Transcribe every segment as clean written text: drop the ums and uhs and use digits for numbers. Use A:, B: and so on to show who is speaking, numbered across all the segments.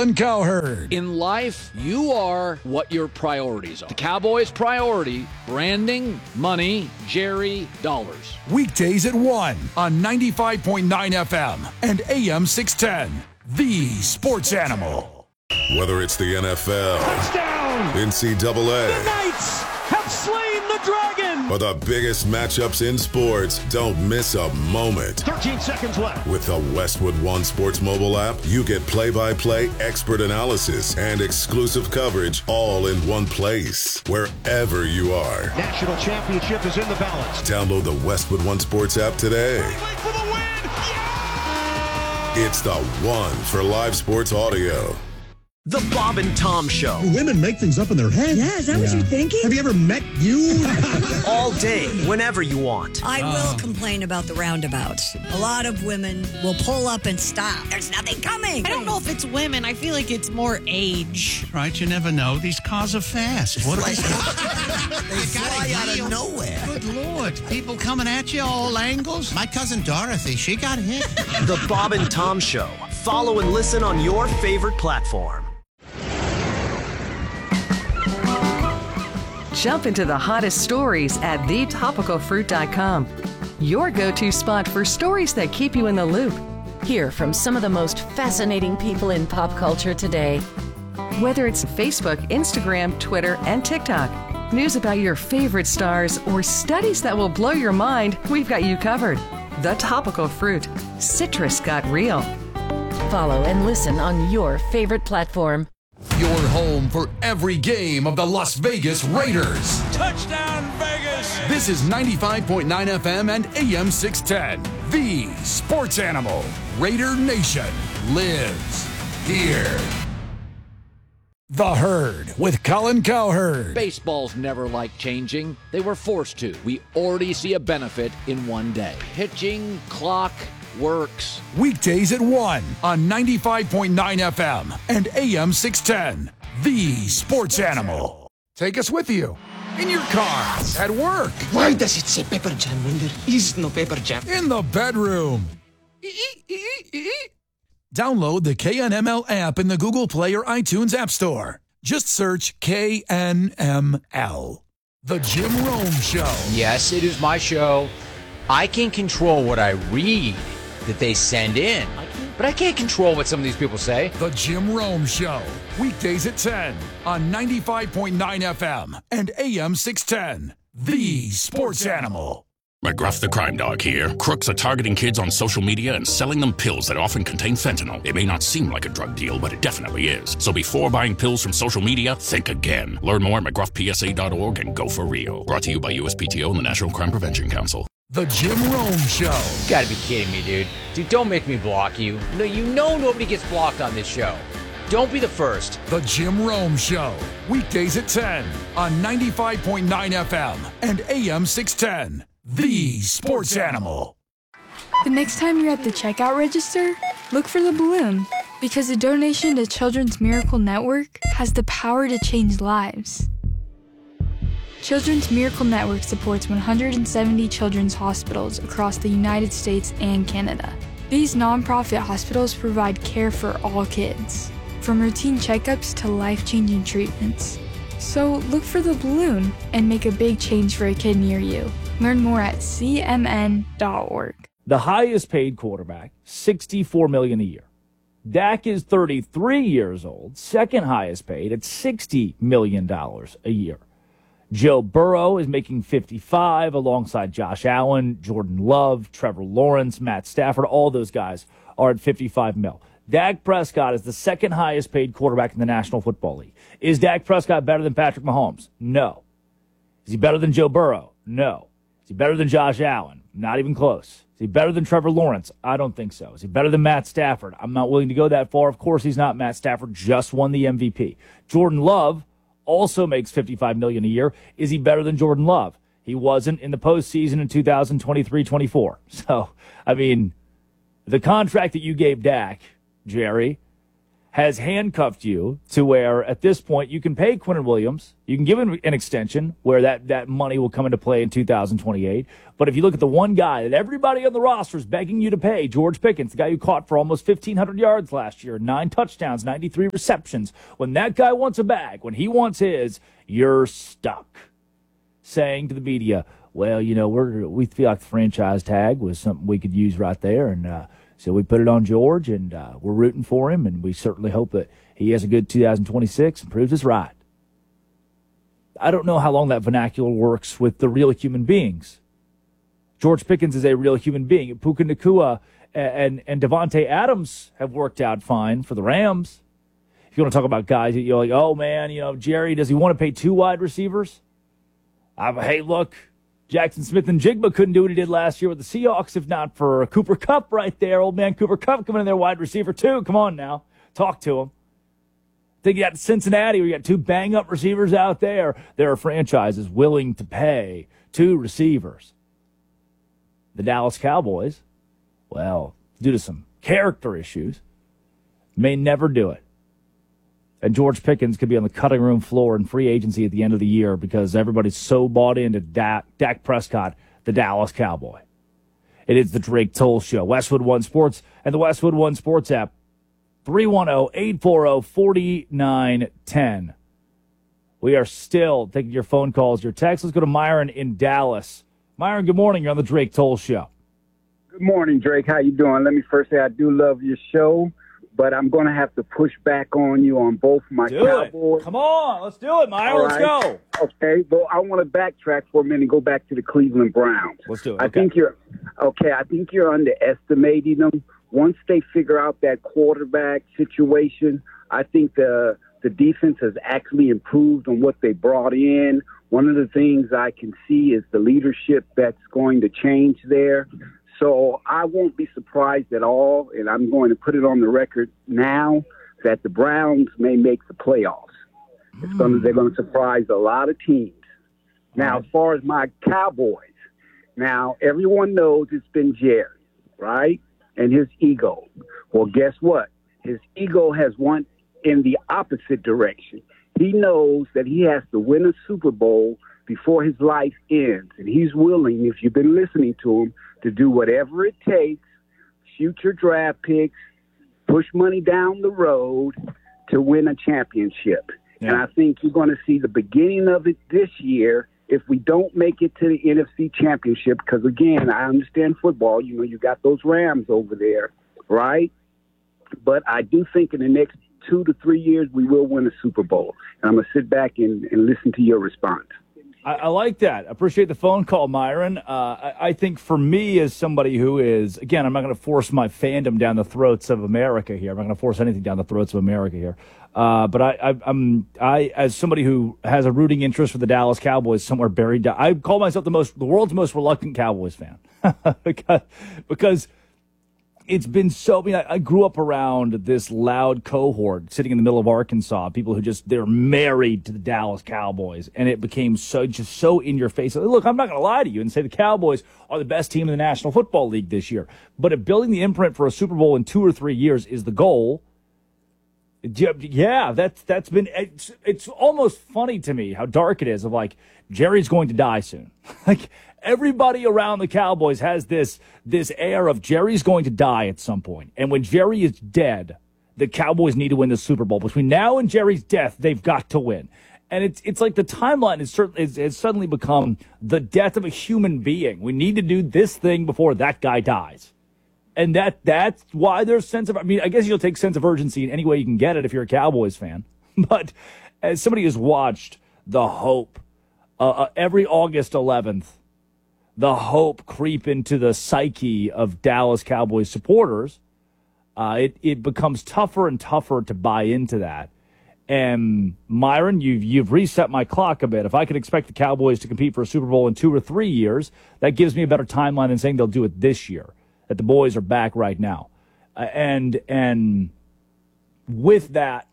A: Colin Cowherd.
B: In life, you are what your priorities are. The Cowboys' priority, branding, money, Jerry, dollars.
A: Weekdays at 1 on 95.9 FM and AM 610. The Sports Animal.
C: Whether it's the NFL,
D: touchdown,
C: NCAA,
D: the Knights have slain the Dragon,
C: or the biggest matchups in sports, don't miss a moment.
D: 13 seconds left.
C: With the Westwood One Sports mobile app, you get play-by-play expert analysis and exclusive coverage all in one place, wherever you are.
D: National championship is in the balance.
C: Download the Westwood One Sports app today.
D: For the win! Yeah!
C: It's the one for live sports audio.
E: The Bob and Tom Show.
F: Women make things up in their head.
G: Yeah, is that what you're thinking?
F: Have you ever met you?
E: All day, whenever you want.
G: I will complain about the roundabouts. A lot of women will pull up and stop. There's nothing coming.
H: I don't know if it's women. I feel like it's more age.
I: Right, you never know. These cars are fast. What
J: They fly out of nowhere.
I: Good Lord. People coming at you all angles.
J: My cousin Dorothy, she got hit.
E: The Bob and Tom Show. Follow and listen on your favorite platform.
K: Jump into the hottest stories at thetopicalfruit.com. Your go-to spot for stories that keep you in the loop.
L: Hear from some of the most fascinating people in pop culture today.
K: Whether it's Facebook, Instagram, Twitter, and TikTok, news about your favorite stars, or studies that will blow your mind, we've got you covered. The Topical Fruit. Citrus got real.
L: Follow and listen on your favorite platform.
A: Your home for every game of the Las Vegas Raiders.
D: Touchdown, Vegas!
A: This is 95.9 FM and AM 610. The Sports Animal. Raider Nation lives here. The Herd with Colin Cowherd.
B: Baseball's never liked changing. They were forced to. We already see a benefit in one day. Pitching, clock, works.
A: Weekdays at 1 on 95.9 FM and AM 610. The Sports Animal. Take us with you. In your car, at work.
J: Why does it say pepper jam when there is no pepper jam?
A: In the bedroom. Download the KNML app in the Google Play or iTunes App Store. Just search KNML. The Jim Rome Show.
M: Yes, it is my show. I can control what I read that they send in, but I can't control what some of these people say.
A: The Jim Rome Show. Weekdays at 10 on 95.9 FM and AM 610. The Sports Animal.
N: McGruff the Crime Dog here. Crooks are targeting kids on social media and selling them pills that often contain fentanyl. It may not seem like a drug deal, but it definitely is. So before buying pills from social media, think again. Learn more at McGruffPSA.org and go for real. Brought to you by USPTO and the National Crime Prevention Council.
A: The Jim Rome Show.
M: You gotta be kidding me, dude. Dude, don't make me block you. No, you know nobody gets blocked on this show. Don't be the first.
A: The Jim Rome Show. Weekdays at 10 on 95.9 FM and AM 610. The Sports Animal.
O: The next time you're at the checkout register, look for the balloon, because a donation to Children's Miracle Network has the power to change lives. Children's Miracle Network supports 170 children's hospitals across the United States and Canada. These nonprofit hospitals provide care for all kids, from routine checkups to life-changing treatments. So look for the balloon and make a big change for a kid near you. Learn more at cmn.org.
P: The highest paid quarterback, $64 million a year. Dak is 33 years old, second highest paid at $60 million a year. Joe Burrow is making 55 alongside Josh Allen, Jordan Love, Trevor Lawrence, Matt Stafford. All those guys are at 55 mil. Dak Prescott is the second highest paid quarterback in the National Football League. Is Dak Prescott better than Patrick Mahomes? No. Is he better than Joe Burrow? No. Is he better than Josh Allen? Not even close. Is he better than Trevor Lawrence? I don't think so. Is he better than Matt Stafford? I'm not willing to go that far. Of course he's not. Matt Stafford just won the MVP. Jordan Love also makes $55 million a year. Is he better than Jordan Love? He wasn't in the postseason in 2023-24. So, I mean, the contract that you gave Dak, Jerry, has handcuffed you to where at this point you can pay Quinnen Williams. You can give him an extension where that money will come into play in 2028. But if you look at the one guy that everybody on the roster is begging you to pay, George Pickens, the guy who caught for almost 1,500 yards last year, 9 touchdowns, 93 receptions. When that guy wants a bag, when he wants his, you're stuck. Saying to the media, well, we feel like the franchise tag was something we could use right there, and so we put it on George, and we're rooting for him, and we certainly hope that he has a good 2026 and proves us right. I don't know how long that vernacular works with the real human beings. George Pickens is a real human being. Puka Nacua and Devontae Adams have worked out fine for the Rams. If you want to talk about guys that you're like, oh, man, Jerry, does he want to pay 2 wide receivers? Hey, look. Jackson Smith and Jigba couldn't do what he did last year with the Seahawks if not for Cooper Kupp right there. Old man Cooper Kupp coming in there wide receiver too. Come on now. Talk to him. I think you got Cincinnati where you got 2 bang-up receivers out there. There are franchises willing to pay 2 receivers. The Dallas Cowboys, well, due to some character issues, may never do it. And George Pickens could be on the cutting room floor in free agency at the end of the year because everybody's so bought into Dak Prescott, the Dallas Cowboy. It is the Drake Toll Show. Westwood One Sports and the Westwood One Sports app. 310-840-4910. We are still taking your phone calls, your texts. Let's go to Myron in Dallas. Myron, good morning. You're on the Drake Toll Show.
Q: Good morning, Drake. How you doing? Let me first say I do love your show. But I'm going to have to push back on you on both my Cowboys.
P: Come on, let's do it, Myron. Let's go.
Q: Okay, well, I want to backtrack for a minute and go back to the Cleveland Browns.
P: Let's do it.
Q: I think you're underestimating them. Once they figure out that quarterback situation, I think the defense has actually improved on what they brought in. One of the things I can see is the leadership that's going to change there. So I won't be surprised at all, and I'm going to put it on the record now that the Browns may make the playoffs. They're going to surprise a lot of teams. Now, as far as my Cowboys, now everyone knows it's been Jerry, right, and his ego. Well, guess what? His ego has went in the opposite direction. He knows that he has to win a Super Bowl before his life ends, and he's willing, if you've been listening to him, to do whatever it takes, future draft picks, push money down the road to win a championship. Yeah. And I think you're going to see the beginning of it this year if we don't make it to the NFC Championship. Because, again, I understand football. You got those Rams over there, right? But I do think in the next 2 to 3 years we will win a Super Bowl. And I'm going to sit back and listen to your response.
P: I like that. Appreciate the phone call, Myron. I think for me as somebody who is, again, I'm not going to force my fandom down the throats of America here. I'm not going to force anything down the throats of America here. But I, as somebody who has a rooting interest for the Dallas Cowboys somewhere buried down, I call myself the world's most reluctant Cowboys fan because it's been so. I grew up around this loud cohort sitting in the middle of Arkansas, people who they're married to the Dallas Cowboys, and it became so in your face. Look, I'm not going to lie to you and say the Cowboys are the best team in the National Football League this year, but if building the imprint for a Super Bowl in 2 or 3 years is the goal, yeah, that's been. It's almost funny to me how dark it is. Of like Jerry's going to die soon, like. Everybody around the Cowboys has this air of Jerry's going to die at some point. And when Jerry is dead, the Cowboys need to win the Super Bowl. Between now and Jerry's death, they've got to win. And it's like the timeline has suddenly become the death of a human being. We need to do this thing before that guy dies. And that's why there's sense of, I guess you'll take sense of urgency in any way you can get it if you're a Cowboys fan. But as somebody who's watched the hope every August 11th, the hope creep into the psyche of Dallas Cowboys supporters, it becomes tougher and tougher to buy into that. And Myron, you've reset my clock a bit. If I could expect the Cowboys to compete for a Super Bowl in 2 or 3 years, that gives me a better timeline than saying they'll do it this year, that the boys are back right now. And with that,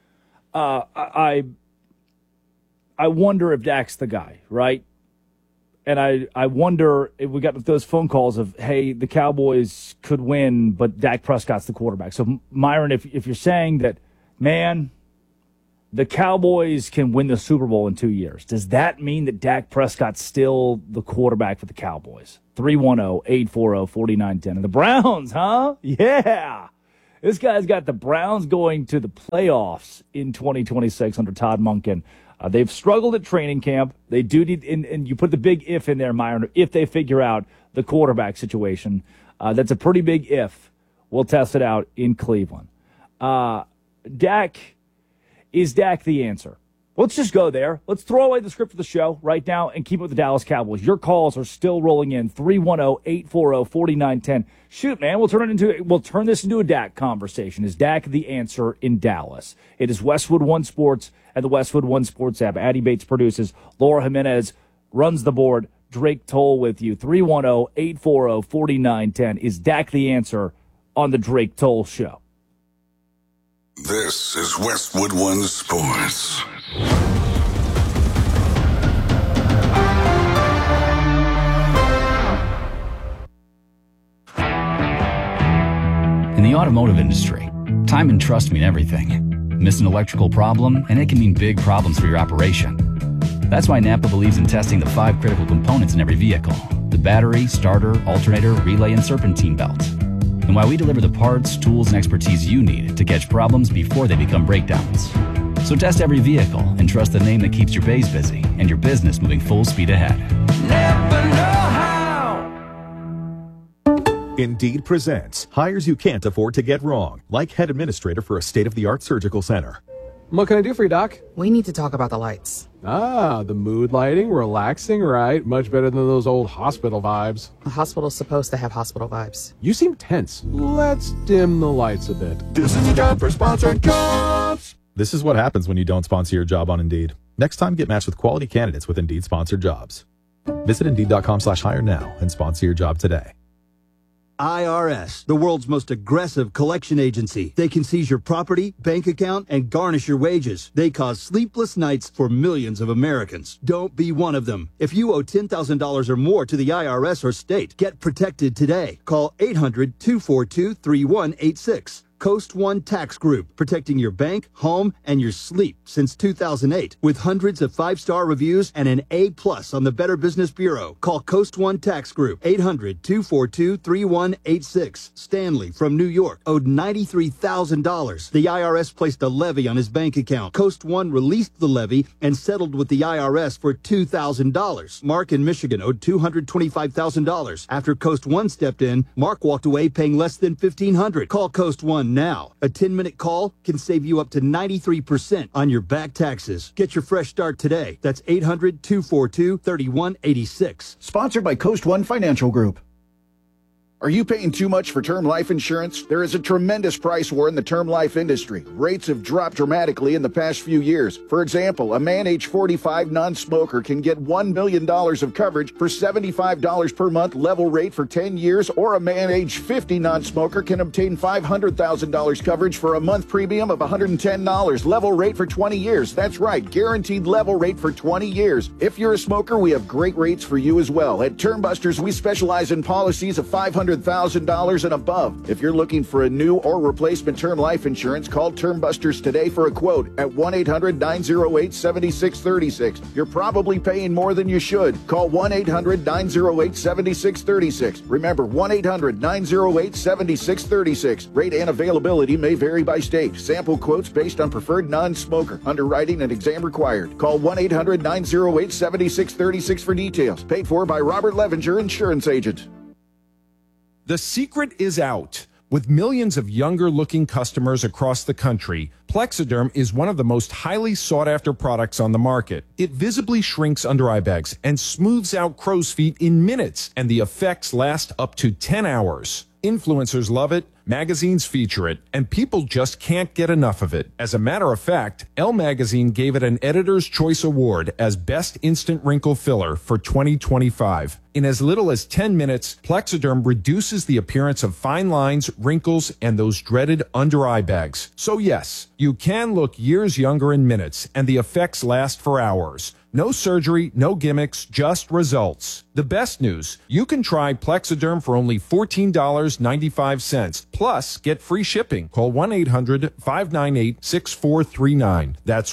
P: I wonder if Dak's the guy, right? And I wonder if we got those phone calls of, hey, the Cowboys could win, but Dak Prescott's the quarterback. So, Myron, if you're saying that, man, the Cowboys can win the Super Bowl in 2 years, does that mean that Dak Prescott's still the quarterback for the Cowboys? 310-840-4910. And the Browns, huh? Yeah. This guy's got the Browns going to the playoffs in 2026 under Todd Monken. They've struggled at training camp. They do need, and you put the big if in there, Myron, if they figure out the quarterback situation. That's a pretty big if. We'll test it out in Cleveland. Is Dak the answer? Let's just go there. Let's throw away the script of the show right now and keep it with the Dallas Cowboys. Your calls are still rolling in. 310-840-4910. Shoot, man, we'll turn this into a Dak conversation. Is Dak the answer in Dallas? It is Westwood One Sports and the Westwood One Sports app. Addie Bates produces. Laura Jimenez runs the board. Drake Toll with you. 310-840-4910. Is Dak the answer on the Drake Toll Show?
C: This is Westwood One Sports.
R: In the automotive industry, time and trust mean everything. Miss an electrical problem, and it can mean big problems for your operation. That's why Napa believes in testing the 5 critical components in every vehicle: the battery, starter, alternator, relay, and serpentine belt. And why we deliver the parts, tools, and expertise you need to catch problems before they become breakdowns. So test every vehicle and trust the name that keeps your bays busy and your business moving full speed ahead.
S: Never know how.
T: Indeed presents hires you can't afford to get wrong, like head administrator for a state-of-the-art surgical center.
U: What can I do for you, Doc?
V: We need to talk about the lights.
U: Ah, the mood lighting, relaxing, right? Much better than those old hospital vibes.
V: A hospital's supposed to have hospital vibes.
U: You seem tense. Let's dim the lights a bit.
T: This is a job for sponsored jobs. This is what happens when you don't sponsor your job on Indeed. Next time, get matched with quality candidates with Indeed sponsored jobs. Visit Indeed.com/hire now and sponsor your job today.
W: IRS, the world's most aggressive collection agency. They can seize your property, bank account, and garnish your wages. They cause sleepless nights for millions of Americans. Don't be one of them. If you owe $10,000 or more to the IRS or state, get protected today. Call 800-242-3186. Coast One Tax Group, protecting your bank, home, and your sleep since 2008. With hundreds of 5-star reviews and an A+ on the Better Business Bureau. Call Coast One Tax Group, 800-242-3186. Stanley from New York owed $93,000. The IRS placed a levy on his bank account. Coast One released the levy and settled with the IRS for $2,000. Mark in Michigan owed $225,000. After Coast One stepped in, Mark walked away paying less than $1,500. Call Coast One now. A 10-minute call can save you up to 93% on your back taxes. Get your fresh start today. That's 800-242-3186.
X: Sponsored by Coast One Financial Group. Are you paying too much for term life insurance? There is a tremendous price war in the term life industry. Rates have dropped dramatically in the past few years. For example, a man age 45 non-smoker can get $1 million of coverage for $75 per month level rate for 10 years, or a man age 50 non-smoker can obtain $500,000 coverage for a month premium of $110 level rate for 20 years. That's right, guaranteed level rate for 20 years. If you're a smoker, we have great rates for you as well. At Termbusters, we specialize in policies of $500,000 and above. If you're looking for a new or replacement term life insurance, call Termbusters today for a quote at 1-800-908-7636. You're probably paying more than you should. Call 1-800-908-7636. Remember, 1-800-908-7636. Rate and availability may vary by state. Sample quotes based on preferred non-smoker. Underwriting and exam required. Call 1-800-908-7636 for details. Paid for by Robert Levenger, Insurance Agent.
Y: The secret is out. With millions of younger-looking customers across the country, Plexiderm is one of the most highly sought-after products on the market. It visibly shrinks under-eye bags and smooths out crow's feet in minutes, and the effects last up to 10 hours. Influencers love it, magazines feature it, and people just can't get enough of it. As a matter of fact, Elle Magazine gave it an Editor's Choice Award as Best Instant Wrinkle Filler for 2025. In as little as 10 minutes, Plexiderm reduces the appearance of fine lines, wrinkles, and those dreaded under-eye bags. So yes, you can look years younger in minutes, and the effects last for hours. No surgery, no gimmicks, just results. The best news, you can try Plexiderm for only $14.95. Plus, get free shipping. Call 1-800-598-6439. That's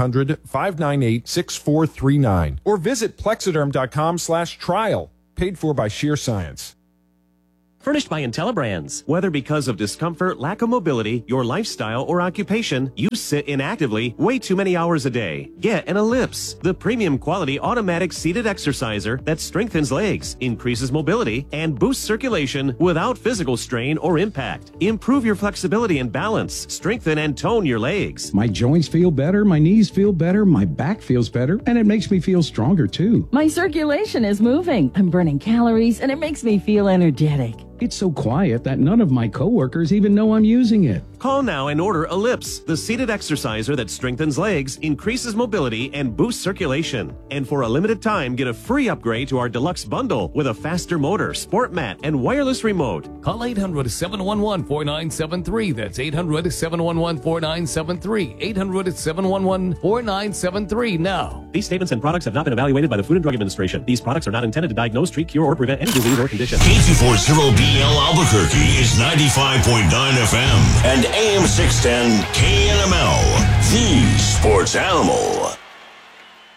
Y: 1-800-598-6439. Or visit plexiderm.com/trial. Paid for by Sheer Science.
E: Furnished by IntelliBrands. Whether because of discomfort, lack of mobility, your lifestyle, or occupation, you sit inactively way too many hours a day. Get an Ellipse, the premium quality automatic seated exerciser that strengthens legs, increases mobility, and boosts circulation without physical strain or impact. Improve your flexibility and balance, strengthen and tone your legs.
F: My joints feel better, my knees feel better, my back feels better, and it makes me feel stronger too.
L: My circulation is moving. I'm burning calories, and it makes me feel energetic.
F: It's so quiet that none of my coworkers even know I'm using it.
E: Call now and order Ellipse, the seated exerciser that strengthens legs, increases mobility, and boosts circulation. And for a limited time, get a free upgrade to our deluxe bundle with a faster motor, sport mat, and wireless remote.
G: Call 800-711-4973. That's 800-711-4973. 800-711-4973 now.
E: These statements and products have not been evaluated by the Food and Drug Administration. These products are not intended to diagnose, treat, cure, or prevent any disease or condition.
H: K240BL Albuquerque is 95.9 FM and AM 610 KNML, the Sports Animal.